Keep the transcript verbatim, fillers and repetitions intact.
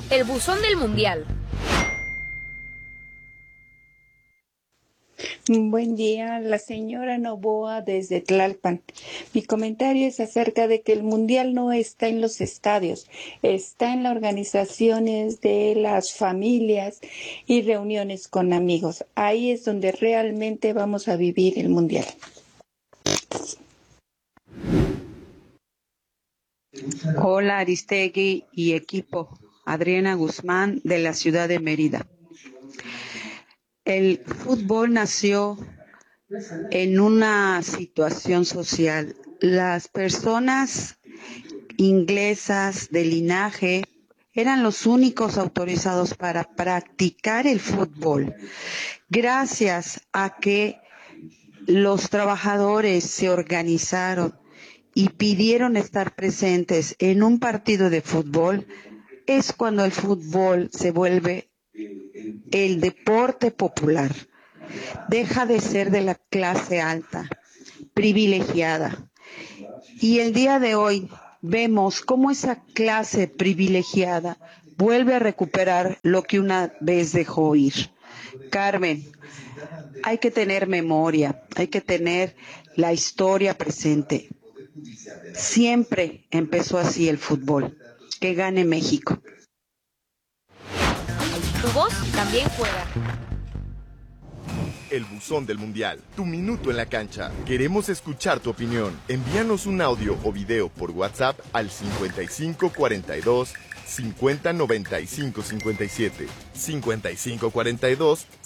El buzón del Mundial. Buen día, la señora Novoa desde Tlalpan. Mi comentario es acerca de que el Mundial no está en los estadios, está en las organizaciones de las familias y reuniones con amigos. Ahí es donde realmente vamos a vivir el Mundial. Hola Aristegui y equipo. Adriana Guzmán de la ciudad de Mérida. El fútbol nació en una situación social. Las personas inglesas de linaje eran los únicos autorizados para practicar el fútbol. Gracias a que los trabajadores se organizaron y pidieron estar presentes en un partido de fútbol, es cuando el fútbol se vuelve el deporte popular. Deja de ser de la clase alta, privilegiada. Y el día de hoy vemos cómo esa clase privilegiada vuelve a recuperar lo que una vez dejó ir. Carmen, hay que tener memoria, hay que tener la historia presente. Siempre empezó así el fútbol. Que gane México. Tu voz también juega. El buzón del Mundial, tu minuto en la cancha. Queremos escuchar tu opinión. Envíanos un audio o video por WhatsApp al cincuenta y cinco cuarenta y dos cincuenta noventa y cinco cincuenta y siete. cincuenta y cinco cuarenta y dos